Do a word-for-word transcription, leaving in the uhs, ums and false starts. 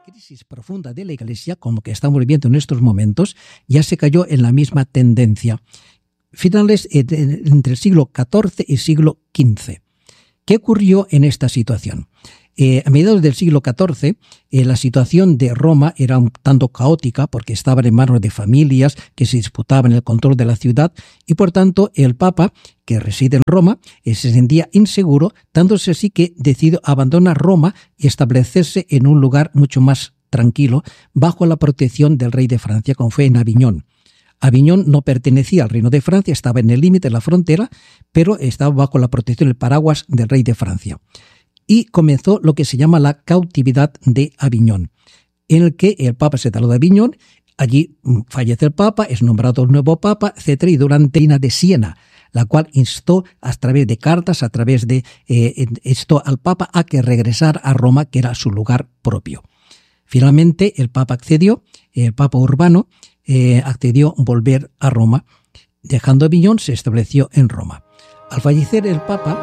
crisis profunda de la Iglesia, como que estamos viviendo en estos momentos, ya se cayó en la misma tendencia. Finales entre el siglo catorce y siglo quince. ¿Qué ocurrió en esta situación? Eh, a mediados del siglo catorce, eh, la situación de Roma era un tanto caótica porque estaban en manos de familias que se disputaban el control de la ciudad y, por tanto, el Papa, que reside en Roma, eh, se sentía inseguro, dándose así que decidió abandonar Roma y establecerse en un lugar mucho más tranquilo, bajo la protección del rey de Francia, como fue en Aviñón. Aviñón no pertenecía al Reino de Francia, estaba en el límite de la frontera, pero estaba bajo la protección del paraguas del rey de Francia. Y comenzó lo que se llama la cautividad de Aviñón, en el que el Papa se trasladó de Aviñón, allí fallece el Papa, es nombrado el nuevo Papa, etcétera, y durante la de Siena, la cual instó a través de cartas, a través de eh, instó al Papa a que regresara a Roma, que era su lugar propio. Finalmente el Papa accedió, el Papa Urbano eh, accedió a volver a Roma, dejando Aviñón, se estableció en Roma. Al fallecer el Papa,